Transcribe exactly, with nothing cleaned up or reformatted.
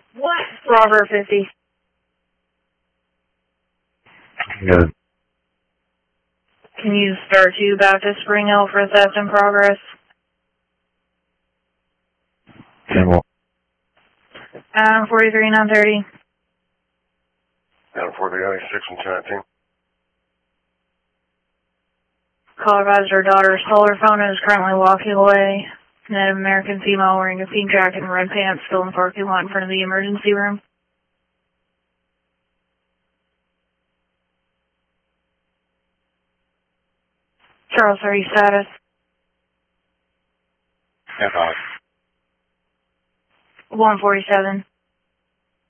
What? Robert fifty. Good. Can you start to Baptist Spring Hill for theft in progress? Campbell. Um, forty-three nine thirty. Down forty-three ninety-six and two nineteen. Call advised her daughter's solar phone and is currently walking away. Native American female wearing a pink jacket and red pants still in the parking lot in front of the emergency room. Charles, thirty status. F five. one forty-seven.